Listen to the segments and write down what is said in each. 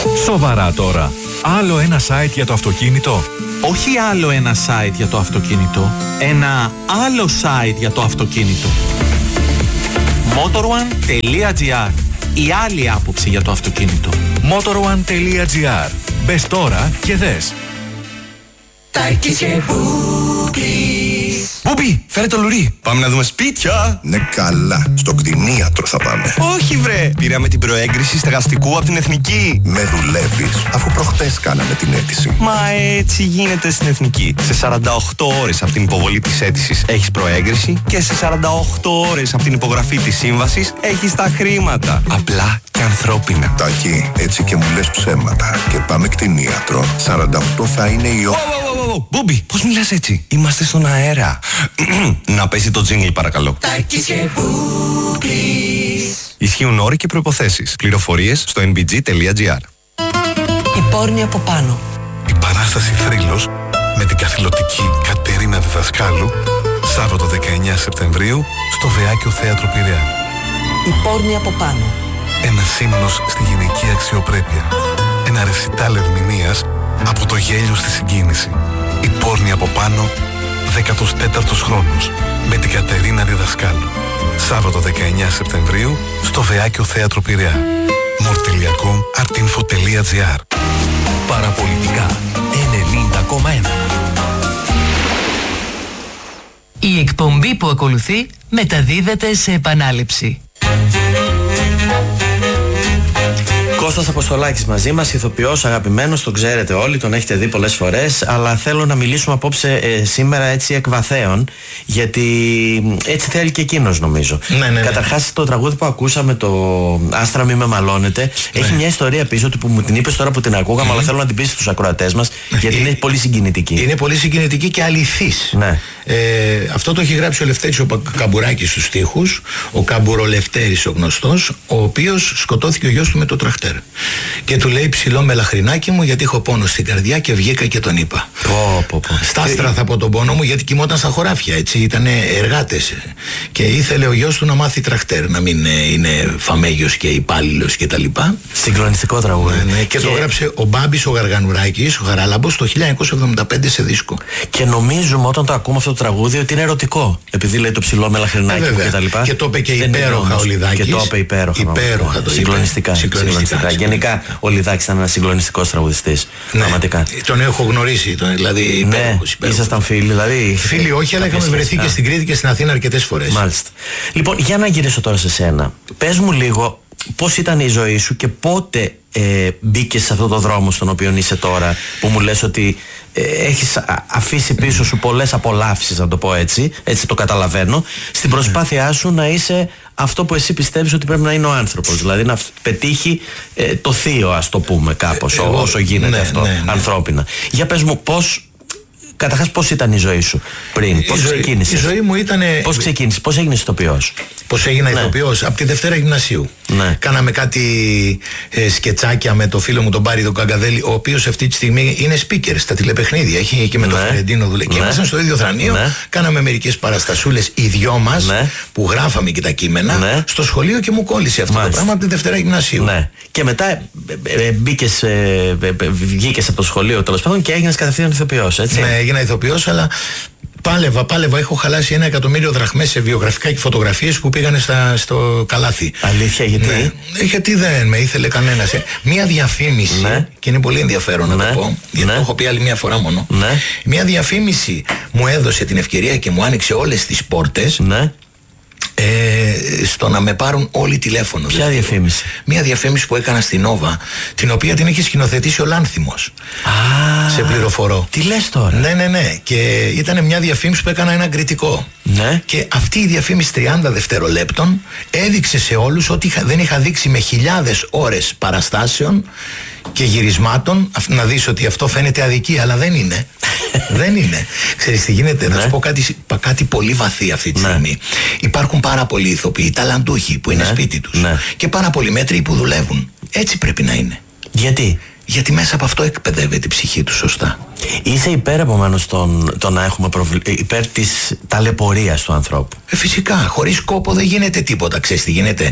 Σοβαρά τώρα. Άλλο ένα site για το αυτοκίνητο? Όχι άλλο ένα site για το αυτοκίνητο. Ένα άλλο site για το αυτοκίνητο. Motor1.gr. Η άλλη άποψη για το αυτοκίνητο. Motor1.gr. Μπες τώρα και δες. Τάκης και Μπούμπης. Μπούμπη, φέρε το λουρί. Πάμε να δούμε σπίτια. Ναι, καλά. Στο κτηνίατρο θα πάμε. Όχι, βρε. Πήραμε την προέγκριση στεγαστικού από την Εθνική. Με δουλεύεις, αφού προχτές κάναμε την αίτηση. Μα έτσι γίνεται στην Εθνική. Σε 48 ώρες από την υποβολή της αίτησης έχεις προέγκριση και σε 48 ώρες από την υπογραφή της σύμβασης έχεις τα χρήματα. Απλά και ανθρώπινα. Τάκη, έτσι και μου λες ψέματα. Και πάμε κτηνίατρο. 48 θα είναι η ώρα. Μπούμπη, πώς μιλάς έτσι? Είμαστε στον αέρα. Να πέσει το τζίνγκλ παρακαλώ. Τάκης και Μπούμπης. Ισχύουν όροι και προϋποθέσεις. Πληροφορίες στο nbg.gr. Η πόρνη από πάνω. Η παράσταση Θρύλος με την καθηλωτική Κατερίνα Διδασκάλου, Σάββατο 19 Σεπτεμβρίου στο Βεάκιο Θέατρο Πειραιά. Η πόρνη από πάνω. Ένα ύμνος στη γυναική αξιοπρέπεια. Ένα ρεσιτάλ ερμηνείας από το γέλιο στη συγκίνηση. Η πόρνη από πάνω, 14ος χρόνος, με την Κατερίνα Διδασκάλου. Σάββατο 19 Σεπτεμβρίου στο Βεάκιο Θέατρο Πειραιά. more.com.artinfo.gr. Παραπολιτικά 90,1. Η εκπομπή που ακολουθεί μεταδίδεται σε επανάληψη. Κώστας Αποστολάκης μαζί μας, ηθοποιός αγαπημένος, τον ξέρετε όλοι, τον έχετε δει πολλές φορές, αλλά θέλω να μιλήσουμε απόψε σήμερα έτσι εκ βαθέων, γιατί έτσι θέλει και εκείνος νομίζω. Ναι. Καταρχάς το τραγούδι που ακούσαμε, το Άστρα μη με μαλώνετε, έχει μια ιστορία πίσω του που μου την είπες τώρα που την ακούγαμε, αλλά θέλω να την πεις στους ακροατές μας, γιατί είναι πολύ συγκινητική. Είναι πολύ συγκινητική και αληθής. Ναι. Αυτό το έχει γράψει ο Λευτέρης ο Καμπουράκης στους στίχους, ο Καμπουρολευτέρης ο γνωστός, ο οποίος σκοτώθηκε ο γιος του με το τραχτέρ. Και του λέει ψηλό μελαχρινάκι μου γιατί έχω πόνο στην καρδιά και βγήκα και τον είπα. Στάστρα θα πω τον πόνο μου γιατί κοιμόταν στα χωράφια, έτσι, ήτανε εργάτες και ήθελε ο γιος του να μάθει τραχτέρ, να μην είναι φαμέγιος και υπάλληλος και τα λοιπά. Συγκλονιστικό τραγούδι. Ναι, και το γράψε ο Μπάμπης ο Γαργανουράκης, ο Χαράλαμπος, το 1975 σε δίσκο. Και νομίζουμε όταν το ακούμε αυτό το τραγούδι ότι είναι ερωτικό, επειδή λέει το ψηλό μελαχρινάκι μου και τα λοιπά. Και το είπε και υπέροχα ο Λιδάκης. Και το είπε υπέροχα. Το συγκλονιστικά. Γενικά ο Λιδάκης ήταν ένας συγκλονιστικός τραγουδιστής. Ναι. Πραγματικά. Τον έχω γνωρίσει, δηλαδή. Ναι, ήσασταν φίλοι, δηλαδή. Φίλοι, όχι, αλλά είχαμε βρεθεί και στην Κρήτη και στην Αθήνα αρκετές φορές. Μάλιστα. Λοιπόν, για να γυρίσω τώρα σε σένα. Πες μου λίγο πώς ήταν η ζωή σου και πότε μπήκες σε αυτό το δρόμο στον οποίο είσαι τώρα, που μου λες ότι έχεις αφήσει πίσω σου πολλές απολαύσεις, να το πω έτσι το καταλαβαίνω, στην προσπάθειά σου να είσαι αυτό που εσύ πιστεύεις ότι πρέπει να είναι ο άνθρωπος, δηλαδή να πετύχει το θείο, ας το πούμε κάπως, όσο γίνεται αυτό ανθρώπινα. Για πες μου καταρχάς πώς ήταν η ζωή σου πριν, πώς ξεκίνησες? Η ζωή μου ήταν... Πώς ξεκίνησες, πώς έγινες ηθοποιός? Πώς έγινα ηθοποιός? Από τη Δευτέρα Γυμνασίου. Ναι. Κάναμε κάτι σκετσάκια με το φίλο μου τον Πάρη τον Καγκαδέλη, ο οποίος αυτή τη στιγμή είναι speaker στα τηλεπαιχνίδια. Έχει και με τον Φερεντίνο δουλεύει. Και ήμασταν στο ίδιο θρανείο. Κάναμε μερικές παραστασούλες οι δυο μας που γράφαμε και τα κείμενα στο σχολείο και μου κόλλησε αυτό το πράγμα από τη Δευτέρα Γυμνασίου. Ναι. Και μετά βγήκες από το σχολείο τέλος πάντων και έγινες κατευθείαν ηθοποιός, έτσι? Ναι, έγινα ηθοποιός, αλλά πάλευα. Έχω χαλάσει 1.000.000 δραχμές σε βιογραφικά και φωτογραφίες που πήγανε στο καλάθι. Αλήθεια, γιατί? Ναι, γιατί δεν με ήθελε κανένας. Μία διαφήμιση, και είναι πολύ ενδιαφέρον να το πω, γιατί το έχω πει άλλη μια φορά μόνο. Μία διαφήμιση μου έδωσε την ευκαιρία και μου άνοιξε όλες τις πόρτες. Στο να με πάρουν όλοι τηλέφωνο. Ποια διαφήμιση? Μια διαφήμιση που έκανα στην Νόβα, την οποία την έχει σκηνοθετήσει ο Λάνθιμος. Σε πληροφορώ. Τι λες τώρα? Ναι. Και ήταν μια διαφήμιση που έκανα ένα κριτικό. Ναι. Και αυτή η διαφήμιση 30 δευτερολέπτων έδειξε σε όλους ότι δεν είχα δείξει με χιλιάδες ώρες παραστάσεων και γυρισμάτων να δεις ότι αυτό φαίνεται αδικία, αλλά δεν είναι. Δεν είναι. Ξέρεις τι γίνεται? Θα σου πω κάτι πολύ βαθύ αυτή τη στιγμή. Υπάρχουν πάρα πολλοί ηθοποιοί, ταλαντούχοι που είναι σπίτι τους και πάρα πολλοί μέτριοι που δουλεύουν. Έτσι πρέπει να είναι. Γιατί? Γιατί μέσα από αυτό εκπαιδεύεται η ψυχή του σωστά. Είσαι υπέρ επομένως το να έχουμε υπέρ της ταλαιπωρίας του ανθρώπου? Φυσικά, χωρίς κόπο δεν γίνεται τίποτα. Ξέρεις τι γίνεται?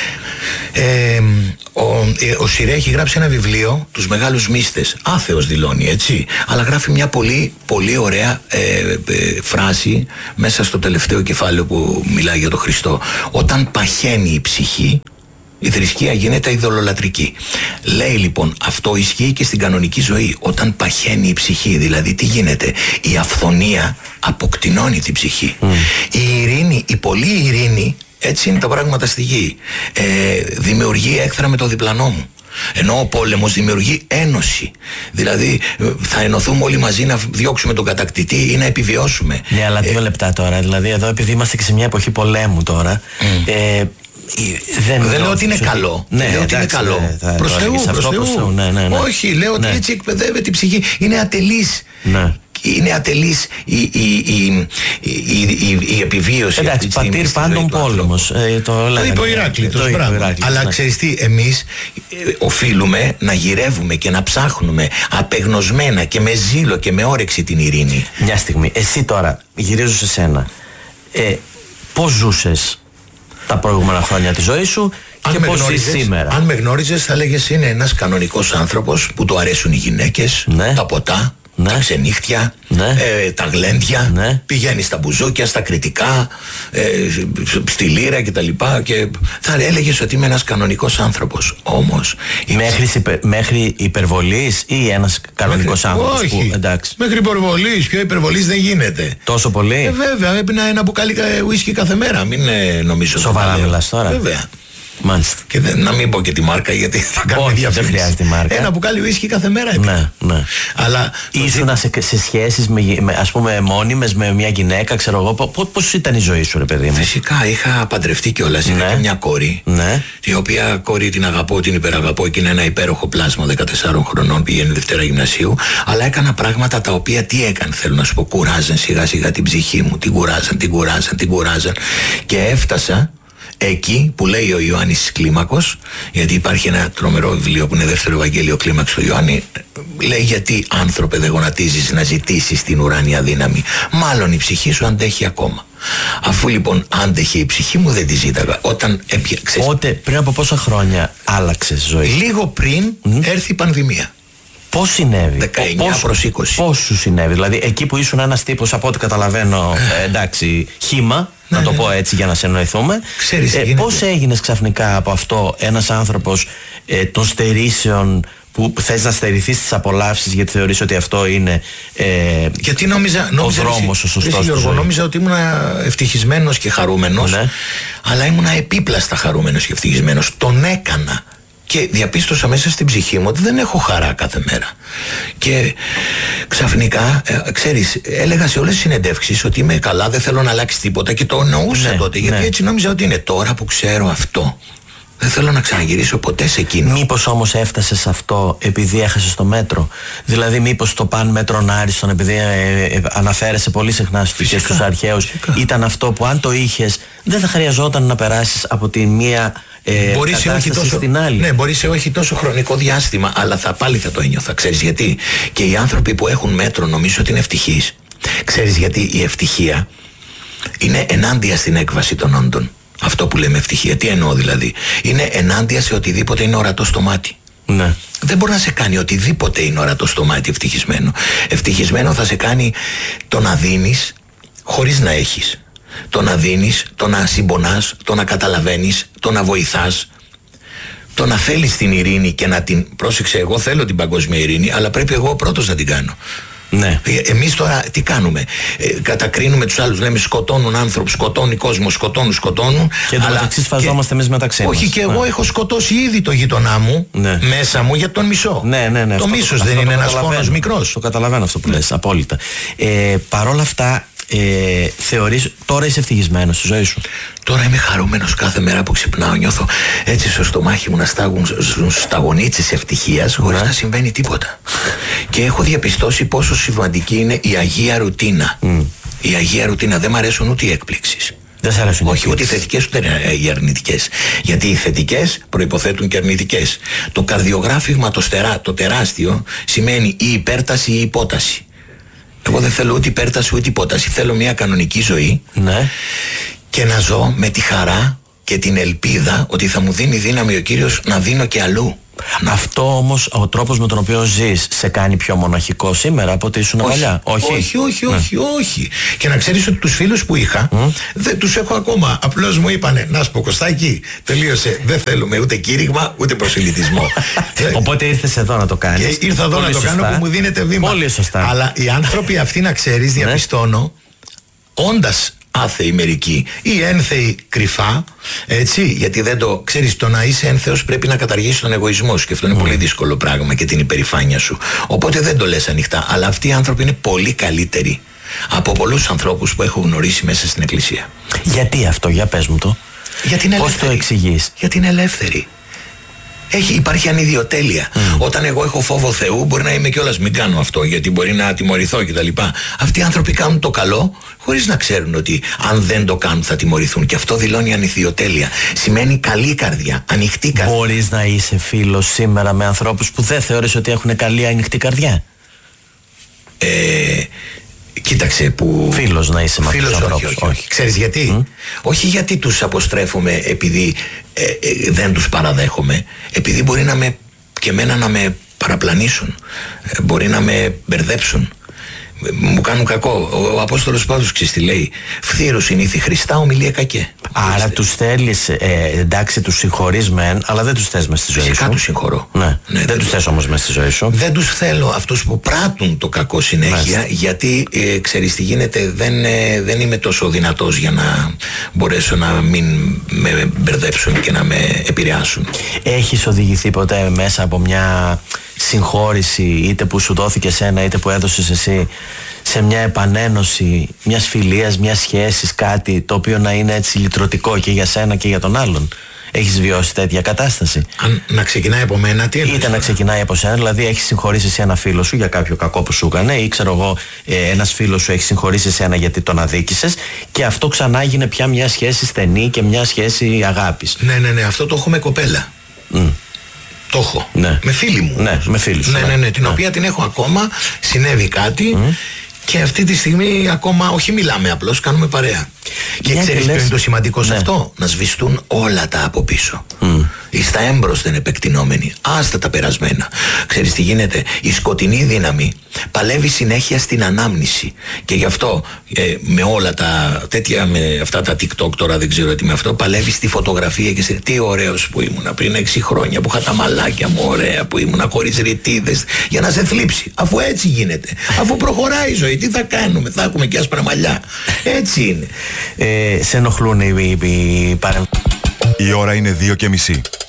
Ο Σιρέ έχει γράψει ένα βιβλίο, τους μεγάλους μύστες. Άθεος δηλώνει, έτσι, αλλά γράφει μια πολύ, πολύ ωραία φράση μέσα στο τελευταίο κεφάλαιο που μιλάει για τον Χριστό. Όταν παχαίνει η ψυχή, η θρησκεία γίνεται ειδωλολατρική. Λέει λοιπόν, αυτό ισχύει και στην κανονική ζωή. Όταν παχαίνει η ψυχή, δηλαδή τι γίνεται? Η αυθονία αποκτηνώνει την ψυχή. Η ειρήνη, η πολλή ειρήνη, έτσι είναι τα πράγματα στη γη, δημιουργεί έχθρα με το διπλανό μου. Ενώ ο πόλεμος δημιουργεί ένωση. Δηλαδή θα ενωθούμε όλοι μαζί να διώξουμε τον κατακτητή ή να επιβιώσουμε. Ναι, αλλά 2 λεπτά τώρα. Δηλαδή εδώ, επειδή είμαστε και σε μια εποχή πολέμου τώρα, δεν λέω ότι είναι καλό. Ναι, λέω ότι είναι καλό. Προς Θεού. Ναι. Όχι, λέω ότι έτσι εκπαιδεύεται η ψυχή. Είναι ατελής. Ναι. Είναι ατελής η επιβίωση. Εντάξει, πατήρ πάντων πόλεμος. Το είπε ο Ηράκλειτος. Αλλά ξέρεις τι, εμείς οφείλουμε να γυρεύουμε και να ψάχνουμε απεγνωσμένα και με ζήλο και με όρεξη την ειρήνη. Μια στιγμή, εσύ τώρα γυρίζω σε σένα. Πώς ζούσες τα προηγούμενα χρόνια της ζωής σου και πώς είσαι σήμερα? Αν με γνώριζες θα λέγες είναι ένας κανονικός άνθρωπος που του αρέσουν οι γυναίκες, τα ποτά, τα ξενύχτια, τα γλέντια, πηγαίνει στα μπουζούκια, στα κριτικά, στη λύρα κτλ. Και θα έλεγες ότι είμαι ένας κανονικός άνθρωπος. Όμως μέχρι υπερβολής ή ένας κανονικός άνθρωπος? Όχι, που, εντάξει. Μέχρι υπερβολής. Πιο υπερβολής δεν γίνεται. Τόσο πολύ? Βέβαια, έπινα ένα μπουκάλι ουίσκι κάθε μέρα. Μην νομίζω. Σοβαρά μιλάς τώρα? Βέβαια. Μάλιστα. Και να μην πω και τη μάρκα, γιατί θα κάνω διαφήμιση. Δεν χρειάζεται μάρκα. Ένα μπουκάλι ουίσκι κάθε μέρα. Ναι. Αλλά ήσουν σε σχέσεις ας πούμε μόνιμες με μια γυναίκα, ξέρω εγώ? Πώς ήταν η ζωή σου, ρε παιδί μου? Φυσικά, είχα παντρευτεί κιόλας. Είχα και μια κόρη. Η οποία κόρη την αγαπώ, την υπεραγαπώ και είναι ένα υπέροχο πλάσμα 14 χρονών, πηγαίνει Δευτέρα Γυμνασίου. Αλλά έκανα πράγματα τα οποία τι έκανε, θέλω να σου πω, κουράζαν σιγά σιγά την ψυχή μου. Την κουράζαν. Και έφτασα εκεί που λέει ο Ιωάννης Κλίμακος, γιατί υπάρχει ένα τρομερό βιβλίο που είναι δεύτερο Ευαγγέλιο Κλίμακος του Ιωάννη, λέει γιατί άνθρωπε δεν γονατίζεις να ζητήσεις την ουράνια δύναμη? Μάλλον η ψυχή σου αντέχει ακόμα. Αφού λοιπόν άντεχε η ψυχή μου δεν τη ζήταγα. Όταν πριν από πόσα χρόνια άλλαξες ζωή? Λίγο πριν έρθει η πανδημία. Πώς συνέβη? 19 προς 20. Πώς σου συνέβη? Δηλαδή εκεί που ήσουν ένας τύπος, από ό,τι καταλαβαίνω, εντάξει, χύμα, να το πω έτσι για να σε εννοηθούμε. Πώς έγινες ξαφνικά από αυτό ένας άνθρωπος των στερήσεων, που θες να στερηθείς τις απολαύσεις γιατί θεωρείς ότι αυτό είναι γιατί νόμιζα ο δρόμος ο σωστός? Νόμιζα ότι ήμουν ευτυχισμένος και χαρούμενος, αλλά ήμουν επίπλαστα χαρούμενος και ευτυχισμένος. Τον έκανα. Και διαπίστωσα μέσα στην ψυχή μου ότι δεν έχω χαρά κάθε μέρα. Και ξαφνικά, ξέρεις, έλεγα σε όλες τις συνεντεύξεις ότι είμαι καλά, δεν θέλω να αλλάξει τίποτα. Και το εννοούσα τότε, γιατί έτσι νόμιζα ότι είναι. Τώρα που ξέρω αυτό, δεν θέλω να ξαναγυρίσω ποτέ σε εκείνο. Μήπως όμως έφτασε σε αυτό επειδή έχασες το μέτρο? Δηλαδή μήπως το παν μέτρον άριστον, επειδή αναφέρεσαι πολύ συχνά στους αρχαίους, ήταν αυτό που αν το είχες δεν θα χρειαζόταν να περάσεις από τη μία μπορεί σε όχι τόσο, στην άλλη. Ναι, μπορεί σε όχι τόσο χρονικό διάστημα, αλλά πάλι θα το ένιωθα. Ξέρεις γιατί? Και οι άνθρωποι που έχουν μέτρο νομίζω ότι είναι ευτυχείς. Ξέρεις γιατί? Η ευτυχία είναι ενάντια στην έκβαση των όντων. Αυτό που λέμε ευτυχία, τι εννοώ δηλαδή? Είναι ενάντια σε οτιδήποτε είναι ορατό στο μάτι. Ναι. Δεν μπορεί να σε κάνει οτιδήποτε είναι ορατό στο μάτι ευτυχισμένο. Ευτυχισμένο θα σε κάνει το να δίνεις χωρίς να έχεις. Το να δίνεις, το να συμπονάς, το να καταλαβαίνεις, το να βοηθάς, το να θέλεις την ειρήνη και να την... Πρόσεξε, εγώ θέλω την παγκόσμια ειρήνη, αλλά πρέπει εγώ πρώτος να την κάνω. Ναι. Εμείς τώρα τι κάνουμε? Κατακρίνουμε τους άλλους, λέμε σκοτώνουν άνθρωποι, σκοτώνει κόσμο, σκοτώνουν. Και το μεταξύ σφαζόμαστε εμείς μεταξύ μας. Όχι, και εγώ έχω σκοτώσει ήδη το γείτονά μου μέσα μου για τον μισό. Ναι. Το μίσος δεν είναι ένας φόνος μικρός? Το καταλαβαίνω αυτό που λες, απόλυτα. Παρόλα αυτά, θεωρείς τώρα είσαι ευτυχισμένος στη ζωή σου? Τώρα είμαι χαρούμενος κάθε μέρα που ξυπνάω. Νιώθω έτσι στο στομάχι μου να στάγουν σταγονίτσες ευτυχίας χωρίς να συμβαίνει τίποτα. Και έχω διαπιστώσει πόσο σημαντική είναι η Αγία Ρουτίνα. Η Αγία Ρουτίνα, δεν μ' αρέσουν ούτε οι έκπληξεις. Δεν σ' αρέσουν οι Όχι, ούτε οι επίδειξεις. θετικές ούτε οι αρνητικές. Γιατί οι θετικές προϋποθέτουν και αρνητικές. Το καρδιογράφημα το τεράστιο σημαίνει ή υπέρταση ή υπόταση. Εγώ δεν θέλω ούτε υπέρταση ούτε υπόταση. Θέλω μια κανονική ζωή, Ναι. και να ζω με τη χαρά και την ελπίδα ότι θα μου δίνει δύναμη ο Κύριος να δίνω και αλλού. Αυτό όμως ο τρόπος με τον οποίο ζεις σε κάνει πιο μοναχικό σήμερα από ότι ήσουν παλιά. Όχι. Και να ξέρεις ότι τους φίλους που είχα δεν τους έχω ακόμα. Απλώς μου είπανε, να σου πω Κωστάκη, τελείωσε. Δεν θέλουμε ούτε κήρυγμα ούτε προσελητισμό. Οπότε ήρθες εδώ να το κάνεις. Και ήρθα εδώ Πολύ να το σωστά. κάνω που μου δίνετε βήμα. Πολύ σωστά. Αλλά οι άνθρωποι αυτοί, να ξέρεις, διαπιστώνω, όντας άθεοι μερικοί ή ένθεοι κρυφά, έτσι, γιατί δεν το ξέρεις, το να είσαι ένθεος πρέπει να καταργήσεις τον εγωισμό σου, και αυτό είναι πολύ δύσκολο πράγμα, και την υπερηφάνεια σου. Οπότε δεν το λες ανοιχτά. Αλλά αυτοί οι άνθρωποι είναι πολύ καλύτεροι από πολλούς ανθρώπους που έχω γνωρίσει μέσα στην εκκλησία. Γιατί αυτό, για πες μου το. Γιατί είναι Πώς ελεύθεροι. το εξηγείς? Γιατί είναι ελεύθεροι. Υπάρχει ανιδιοτέλεια. Όταν εγώ έχω φόβο Θεού, μπορεί να είμαι κιόλας μην κάνω αυτό, γιατί μπορεί να τιμωρηθώ κτλ. Αυτοί οι άνθρωποι κάνουν το καλό χωρίς να ξέρουν ότι αν δεν το κάνουν θα τιμωρηθούν. Και αυτό δηλώνει ανιδιοτέλεια. Σημαίνει καλή καρδιά, ανοιχτή καρδιά. Μπορείς να είσαι φίλος σήμερα με ανθρώπους που δεν θεωρείς ότι έχουν καλή ανοιχτή καρδιά? Κοίταξε που... Φίλος να είσαι με αυτούς τους ανθρώπους? Όχι. Ξέρεις γιατί? Όχι γιατί τους αποστρέφομαι επειδή δεν τους παραδέχομαι. Επειδή μπορεί και εμένα να με παραπλανήσουν. Μπορεί να με μπερδέψουν. Μου κάνουν κακό. Ο Απόστολος Παύλος ξέρεις τι λέει? Φθήρου συνήθη Χριστά, ομιλία κακέ. Άρα τους θέλεις, εντάξει, τους συγχωρείς μεν, αλλά δεν τους θες μες στη ζωή σου. Φυσικά τους συγχωρώ. Ναι. Ναι, Δεν τους θες όμως μες στη ζωή σου. Δεν τους θέλω αυτούς που πράττουν το κακό συνέχεια, γιατί ξέρεις τι γίνεται, δεν είμαι τόσο δυνατός για να μπορέσω να μην με μπερδέψουν και να με επηρεάσουν. Έχεις οδηγηθεί ποτέ μέσα από μια συγχώρηση, είτε που σου δόθηκε εσένα είτε που έδωσες εσύ, σε μια επανένωση μιας φιλίας, μιας σχέσης, κάτι το οποίο να είναι έτσι λυτρωτικό και για σένα και για τον άλλον? Έχεις βιώσει τέτοια κατάσταση? Αν να ξεκινάει από μένα, τι εννοείς? Είτε να ξεκινάει από σένα, δηλαδή έχεις συγχωρήσει εσύ ένα φίλο σου για κάποιο κακό που σου έκανε, ή ξέρω εγώ, ένας φίλος σου έχει συγχωρήσει εσένα γιατί τον αδίκησες, και αυτό ξανά γίνει πια μια σχέση στενή και μια σχέση αγάπης. Ναι, αυτό το έχω με κοπέλα. Το έχω. Ναι. Με φίλη μου. Ναι, με φίλη σου. Ναι, την οποία την έχω ακόμα. Συνέβη κάτι και αυτή τη στιγμή ακόμα όχι μιλάμε, απλώς κάνουμε παρέα. Και ξέρεις ποιο είναι το σημαντικό σε αυτό? Να σβηστούν όλα τα από πίσω. Εις τα έμπροσθεν επεκτηνόμενοι. Άστα τα περασμένα. Ξέρεις τι γίνεται? Η σκοτεινή δύναμη παλεύει συνέχεια στην ανάμνηση. Και γι' αυτό με όλα τα τέτοια, με αυτά τα TikTok τώρα δεν ξέρω τι με αυτό, παλεύει στη φωτογραφία και σε τι ωραίος που ήμουνα πριν 6 χρόνια, που είχα τα μαλάκια μου ωραία, που ήμουνα χωρίς ρητίδες, για να σε θλίψει. Αφού έτσι γίνεται. Αφού προχωράει η ζωή, τι θα κάνουμε? Θα έχουμε και άσπρα μαλλιά. Έτσι είναι. Σε ενοχλούν οι παρεμβάσεις? Η ώρα είναι 2:30.